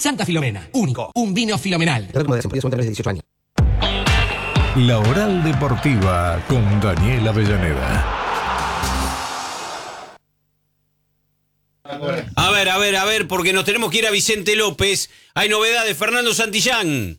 Santa Filomena, único, un vino filomenal. La Oral Deportiva con Daniel Avellaneda. A ver, porque nos tenemos que ir a Vicente López. Hay novedades, Fernando Santillán.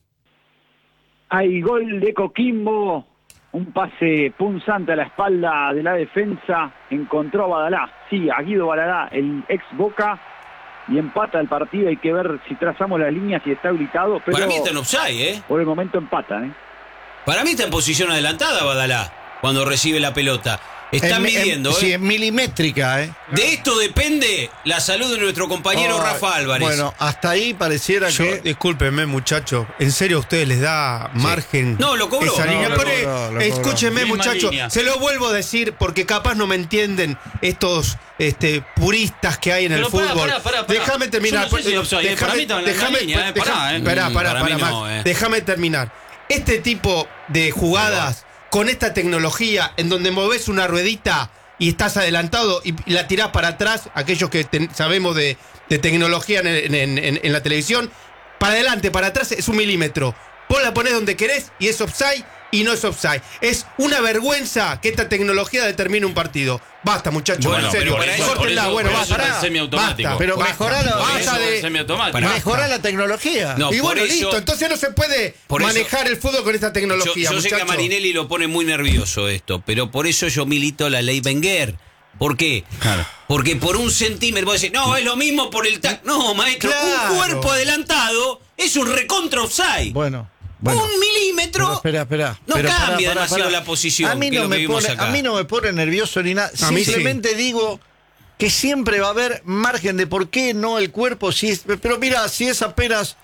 Hay gol de Coquimbo, un pase punzante a la espalda de la defensa, encontró a Badalá, sí, a Guido Badalá, el ex Boca, y empata el partido. Hay que ver si trazamos las líneas y está habilitado, pero para mí está en offside, por el momento empata, Para mí está en posición adelantada Badalá cuando recibe la pelota. Están midiendo, Sí, es milimétrica, De esto depende la salud de nuestro compañero Rafa Álvarez. Bueno, hasta ahí pareciera que... Discúlpenme, muchachos. ¿En serio a ustedes les da margen? No, lo cobró. Esa línea. Lo cobró. Escúchenme, Misma muchachos. línea. Se lo vuelvo a decir porque capaz no me entienden estos puristas que hay en el fútbol. Pará. Déjame terminar. Yo no sé si offside, para mí está en la línea, Pará, Para mí Max. no, Déjame terminar. Este tipo de jugadas con esta tecnología en donde movés una ruedita y estás adelantado y la tirás para atrás, aquellos que sabemos de tecnología en la televisión, para adelante, para atrás es 1 milímetro. Vos la ponés donde querés y es offside y no es offside. Es una vergüenza que esta tecnología determine un partido. Basta, muchachos, Bueno, en serio. pero para eso- Córtenla, bueno, por eso basta. es semiautomático. Basta, Pero mejoralo. basta de... Semiautomático. Mejorar la tecnología. No, Y por bueno, eso- listo, entonces no se puede por eso- manejar el fútbol con esta tecnología, Yo sé que a muchachos. Marinelli lo pone muy nervioso esto, pero por eso yo milito la ley Wenger. ¿Por qué? Claro. Porque por 1 centímetro, vos decís, no, es lo mismo por el no, maestro, Claro. un cuerpo adelantado es un recontra offside. Bueno. 1 milímetro. Espera. No Pero cambia pará. demasiado la posición. A mí, que es no lo que me vimos pone, acá. a mí no me pone nervioso ni nada. A mí sí. Simplemente digo que siempre va a haber margen de por qué no el cuerpo. Pero mira, si es apenas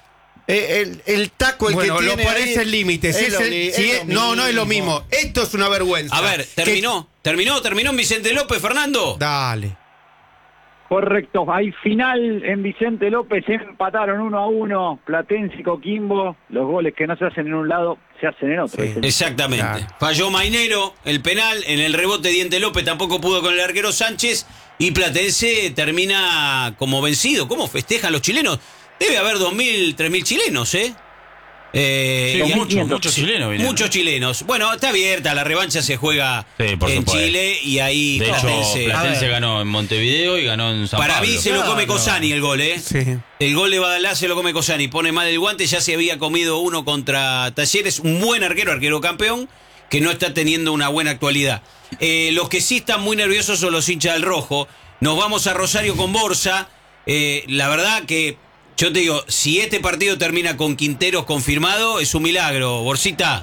el taco el Bueno, que lo tiene parece ahí, el límite. Si es es lo el- li- si es es- lo no es lo mismo. Esto es una vergüenza. A ver, terminó en Vicente López, Fernando. Dale. Correcto, hay final en Vicente López, empataron 1-1, Platense y Coquimbo, los goles que no se hacen en un lado se hacen en otro. Sí. Exactamente. Claro. Falló Mainero el penal, en el rebote Diente López tampoco pudo con el arquero Sánchez y Platense termina como vencido. ¿Cómo festejan los chilenos? Debe haber 2.000, 3.000 chilenos, Sí, y muchos chilenos vinieron. Muchos chilenos. Bueno, está abierta, la revancha se juega Sí, por en supuesto. Chile y ahí De hecho, Platense. Platense ganó en Montevideo y ganó en San Para Pablo. mí se lo come Cosani el gol, Sí. El gol de Badalá se lo come Cosani. Pone mal el guante, ya se había comido uno contra Talleres. Un buen arquero campeón, que no está teniendo una buena actualidad. Los que sí están muy nerviosos son los hinchas del Rojo. Nos vamos a Rosario con Borsa. La verdad que, yo te digo, si este partido termina con Quinteros confirmado, es un milagro, Borsita.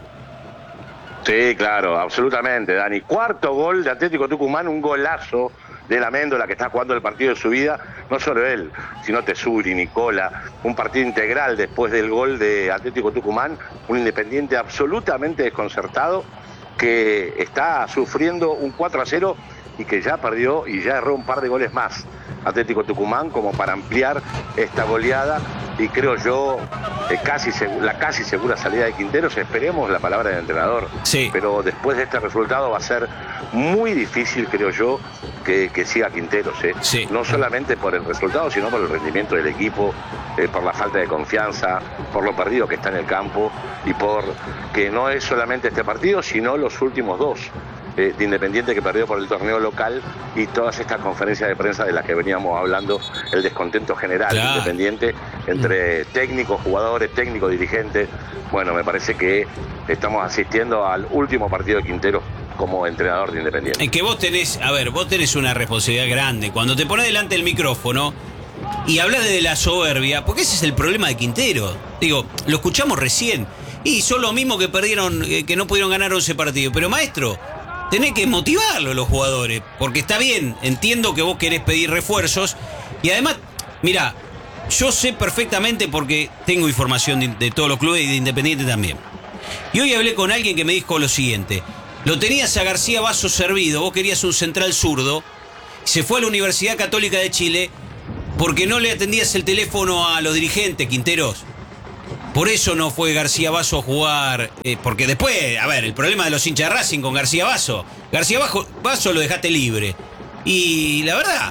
Sí, claro, absolutamente, Dani. 4º gol de Atlético Tucumán, un golazo de la Méndola que está jugando el partido de su vida. No solo él, sino Tesuri, Nicola. Un partido integral después del gol de Atlético Tucumán. Un Independiente absolutamente desconcertado que está sufriendo un 4-0 y que ya perdió y ya erró un par de goles más Atlético Tucumán como para ampliar esta goleada y creo yo la casi segura salida de Quinteros. Esperemos la palabra del entrenador, Sí. pero después de este resultado va a ser muy difícil, creo yo, que siga Quinteros, Sí. no solamente por el resultado sino por el rendimiento del equipo, por la falta de confianza, por lo perdido que está en el campo y por que no es solamente este partido sino los últimos 2 de Independiente que perdió por el torneo local y todas estas conferencias de prensa de las que veníamos hablando, el descontento general de Claro. Independiente entre técnicos, jugadores, técnicos, dirigentes. Bueno, me parece que estamos asistiendo al último partido de Quinteros como entrenador de Independiente. Es que vos tenés una responsabilidad grande. Cuando te pones delante del micrófono y hablas de la soberbia, porque ese es el problema de Quintero. Digo, lo escuchamos recién. Y son lo mismo que perdieron, que no pudieron ganar 11 partidos. Pero maestro, tenés que motivarlo los jugadores, porque está bien, entiendo que vos querés pedir refuerzos, y además, mirá, yo sé perfectamente porque tengo información de todos los clubes y de Independiente también. Y hoy hablé con alguien que me dijo lo siguiente: lo tenías a García Basso servido, vos querías un central zurdo, se fue a la Universidad Católica de Chile porque no le atendías el teléfono a los dirigentes, Quinteros. Por eso no fue García Basso a jugar, porque después, a ver, el problema de los hinchas de Racing con García Basso lo dejaste libre. Y la verdad,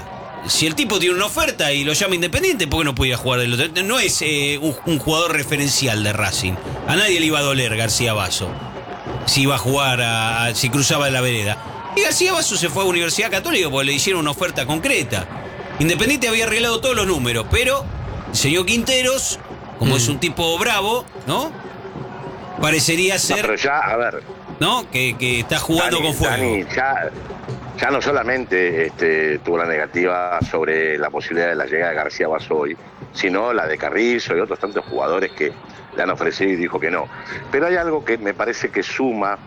si el tipo tiene una oferta y lo llama Independiente, ¿por qué no podía jugar del otro? No es un jugador referencial de Racing. A nadie le iba a doler García Basso si iba a jugar, si cruzaba la vereda. Y García Basso se fue a Universidad Católica porque le hicieron una oferta concreta. Independiente había arreglado todos los números, pero el señor Quinteros, como es un tipo bravo, ¿no? Parecería ser... No, pero ya, a ver... ¿No? Que está jugando con fuego. Dani, ya no solamente tuvo la negativa sobre la posibilidad de la llegada de García Basso hoy, sino la de Carrizo y otros tantos jugadores que le han ofrecido y dijo que no. Pero hay algo que me parece que suma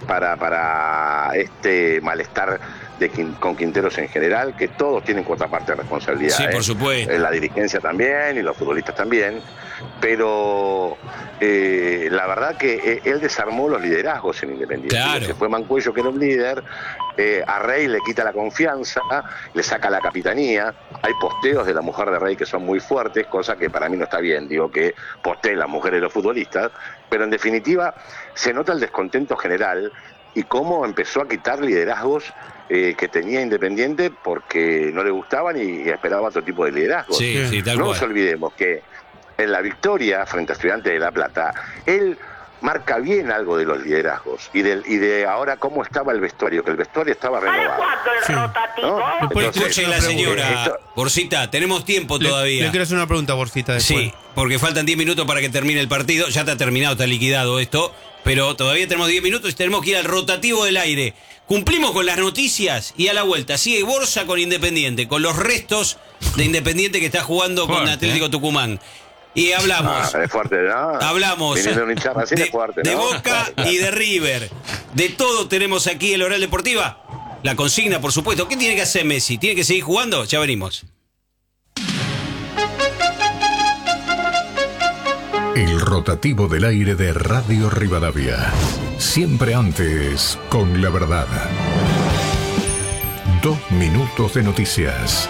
para este malestar con Quinteros en general, que todos tienen cuota parte de responsabilidad. Sí, por supuesto. La dirigencia también y los futbolistas también, pero la verdad que él desarmó los liderazgos en Independiente. Claro. Se fue Mancuello, que era un líder, a Rey le quita la confianza, le saca la capitanía. Hay posteos de la mujer de Rey que son muy fuertes, cosa que para mí no está bien, digo que posteen las mujeres de los futbolistas, pero en definitiva se nota el descontento general y cómo empezó a quitar liderazgos que tenía Independiente porque no le gustaban y esperaba otro tipo de liderazgos. Sí, tal no cual. nos olvidemos que en la victoria frente a Estudiantes de La Plata, él marca bien algo de los liderazgos y de ahora cómo estaba el vestuario, que el vestuario estaba renovado. ¿Cuándo el rotativo? ¿No? Entonces, Escuche la señora Borcita, tenemos tiempo todavía. Le quiero hacer una pregunta, Borcita, después. Sí, porque faltan 10 minutos para que termine el partido. Ya está terminado, está liquidado esto. Pero todavía tenemos 10 minutos y tenemos que ir al rotativo del aire. Cumplimos con las noticias y a la vuelta sigue Borja con Independiente, con los restos de Independiente que está jugando con Atlético Tucumán. Y hablamos. Es fuerte, ¿no? Hablamos Viniendo de un hinchada así es fuerte, ¿no? de Boca y de River. De todo tenemos aquí en Oral Deportiva. La consigna, por supuesto. ¿Qué tiene que hacer Messi? ¿Tiene que seguir jugando? Ya venimos. El rotativo del aire de Radio Rivadavia. Siempre antes con la verdad. 2 minutos de noticias.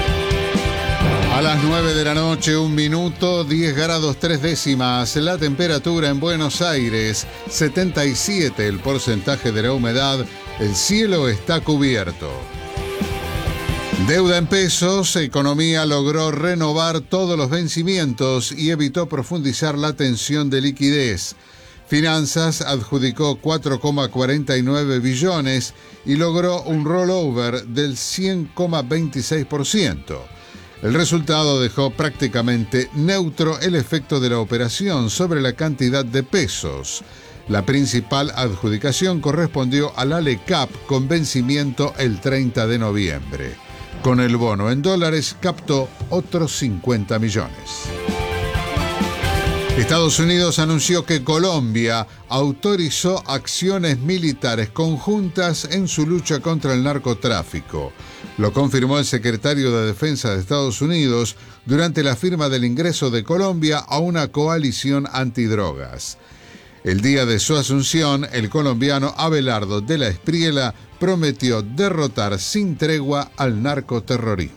A las 9 de la noche, 1 minuto, 10 grados 3 décimas. La temperatura en Buenos Aires, 77 el porcentaje de la humedad. El cielo está cubierto. Deuda en pesos, Economía logró renovar todos los vencimientos y evitó profundizar la tensión de liquidez. Finanzas adjudicó 4,49 billones y logró un rollover del 100,26%. El resultado dejó prácticamente neutro el efecto de la operación sobre la cantidad de pesos. La principal adjudicación correspondió al ALECAP con vencimiento el 30 de noviembre. Con el bono en dólares captó otros 50 millones. Estados Unidos anunció que Colombia autorizó acciones militares conjuntas en su lucha contra el narcotráfico. Lo confirmó el secretario de Defensa de Estados Unidos durante la firma del ingreso de Colombia a una coalición antidrogas. El día de su asunción, el colombiano Abelardo de la Espriela prometió derrotar sin tregua al narcoterrorismo.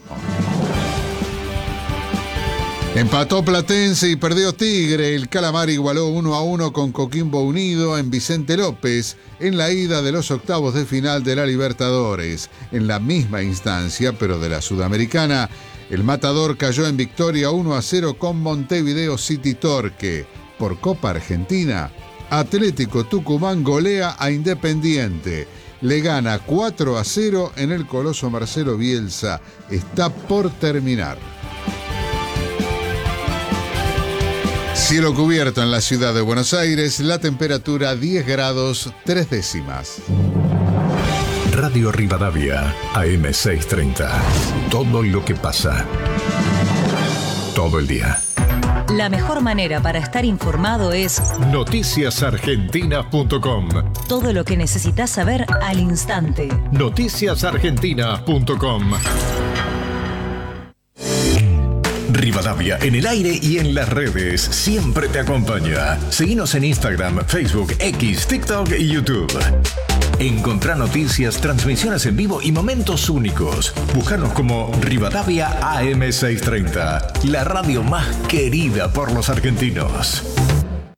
Empató Platense y perdió Tigre. El Calamar igualó 1-1 con Coquimbo Unido en Vicente López en la ida de los octavos de final de la Libertadores. En la misma instancia, pero de la Sudamericana, el Matador cayó en victoria 1-0 con Montevideo City Torque. Por Copa Argentina, Atlético Tucumán golea a Independiente. Le gana 4-0 en el Coloso Marcelo Bielsa. Está por terminar. Cielo cubierto en la ciudad de Buenos Aires, la temperatura 10 grados 3 décimas. Radio Rivadavia, AM630. Todo lo que pasa. Todo el día. La mejor manera para estar informado es noticiasargentina.com. todo lo que necesitas saber al instante. noticiasargentina.com. Rivadavia en el aire y en las redes siempre te acompaña. Seguinos en Instagram, Facebook, X, TikTok y YouTube. Encontrá noticias, transmisiones en vivo y momentos únicos. Búscanos como Rivadavia AM630, la radio más querida por los argentinos.